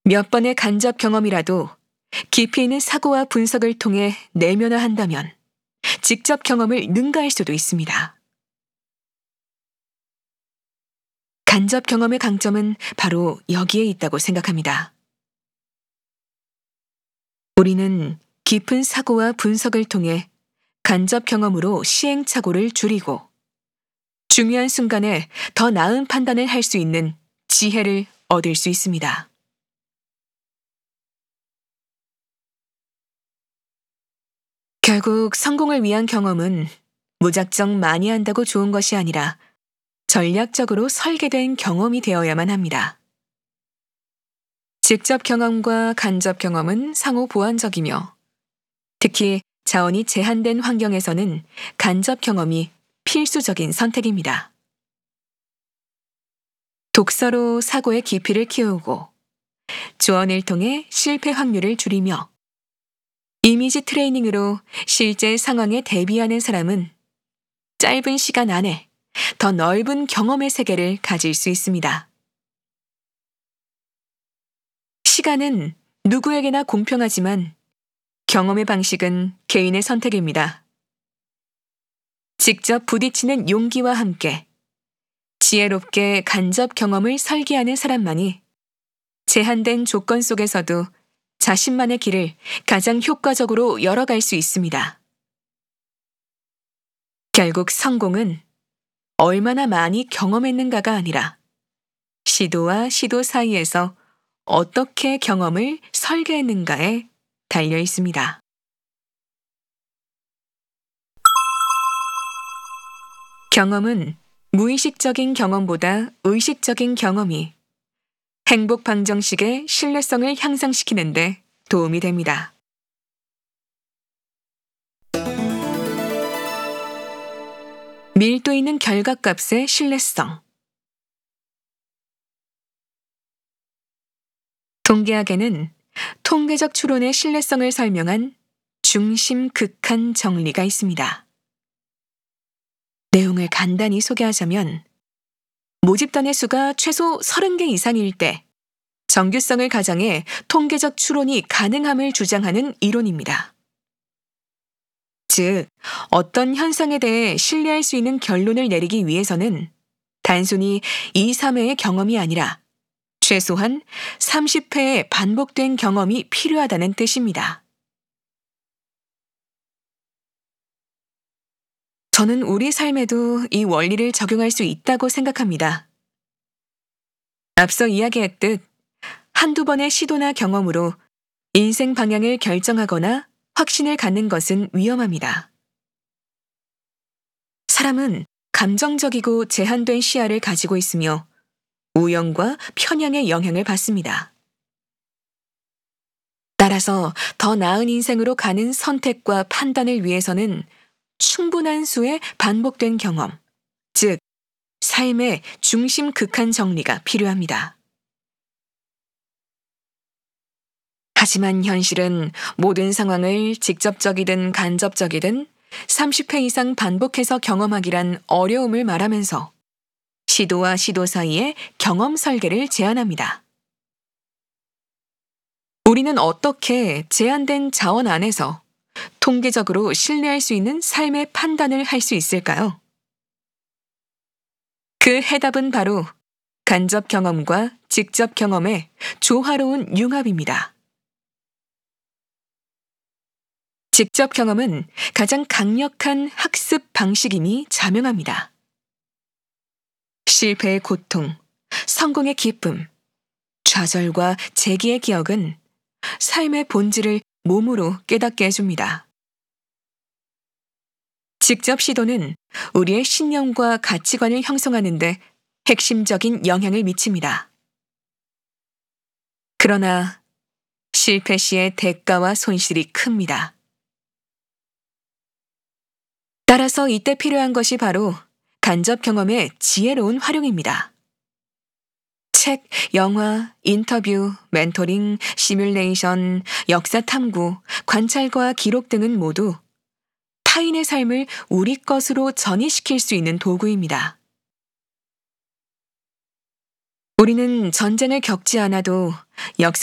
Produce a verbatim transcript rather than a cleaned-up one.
몇 번의 간접 경험이라도 깊이 있는 사고와 분석을 통해 내면화한다면 직접 경험을 능가할 수도 있습니다. 간접 경험의 강점은 바로 여기에 있다고 생각합니다. 우리는 깊은 사고와 분석을 통해 간접 경험으로 시행착오를 줄이고 중요한 순간에 더 나은 판단을 할 수 있는 지혜를 얻을 수 있습니다. 결국 성공을 위한 경험은 무작정 많이 한다고 좋은 것이 아니라 전략적으로 설계된 경험이 되어야만 합니다. 직접 경험과 간접 경험은 상호 보완적이며 특히 자원이 제한된 환경에서는 간접 경험이 필수적인 선택입니다. 독서로 사고의 깊이를 키우고 조언을 통해 실패 확률을 줄이며 이미지 트레이닝으로 실제 상황에 대비하는 사람은 짧은 시간 안에 더 넓은 경험의 세계를 가질 수 있습니다. 시간은 누구에게나 공평하지만 경험의 방식은 개인의 선택입니다. 직접 부딪히는 용기와 함께 지혜롭게 간접 경험을 설계하는 사람만이 제한된 조건 속에서도 자신만의 길을 가장 효과적으로 열어갈 수 있습니다. 결국 성공은 얼마나 많이 경험했는가가 아니라 시도와 시도 사이에서 어떻게 경험을 설계했는가에 달려 있습니다. 경험은 무의식적인 경험보다 의식적인 경험이 행복 방정식의 신뢰성을 향상시키는데 도움이 됩니다. 밀도 있는 결과값의 신뢰성. 통계학에는 통계적 추론의 신뢰성을 설명한 중심 극한 정리가 있습니다. 내용을 간단히 소개하자면 모집단의 수가 최소 서른 개 이상일 때 정규성을 가정해 통계적 추론이 가능함을 주장하는 이론입니다. 즉, 어떤 현상에 대해 신뢰할 수 있는 결론을 내리기 위해서는 단순히 이, 삼 회의 경험이 아니라 최소한 삼십 회의 반복된 경험이 필요하다는 뜻입니다. 저는 우리 삶에도 이 원리를 적용할 수 있다고 생각합니다. 앞서 이야기했듯 한두 번의 시도나 경험으로 인생 방향을 결정하거나 확신을 갖는 것은 위험합니다. 사람은 감정적이고 제한된 시야를 가지고 있으며 우연과 편향의 영향을 받습니다. 따라서 더 나은 인생으로 가는 선택과 판단을 위해서는 충분한 수의 반복된 경험, 즉 삶의 중심 극한 정리가 필요합니다. 하지만 현실은 모든 상황을 직접적이든 간접적이든 삼십 회 이상 반복해서 경험하기란 어려움을 말하면서 시도와 시도 사이에 경험 설계를 제안합니다. 우리는 어떻게 제한된 자원 안에서 통계적으로 신뢰할 수 있는 삶의 판단을 할 수 있을까요? 그 해답은 바로 간접 경험과 직접 경험의 조화로운 융합입니다. 직접 경험은 가장 강력한 학습 방식임이 자명합니다. 실패의 고통, 성공의 기쁨, 좌절과 재기의 기억은 삶의 본질을 몸으로 깨닫게 해줍니다. 직접 시도는 우리의 신념과 가치관을 형성하는 데 핵심적인 영향을 미칩니다. 그러나 실패 시의 대가와 손실이 큽니다. 따라서 이때 필요한 것이 바로 간접 경험의 지혜로운 활용입니다. 책, 영화, 인터뷰, 멘토링, 시뮬레이션, 역사 탐구, 관찰과 기록 등은 모두 타인의 삶을 우리 것으로 전이시킬 수 있는 도구입니다. 우리는 전쟁을 겪지 않아도 역사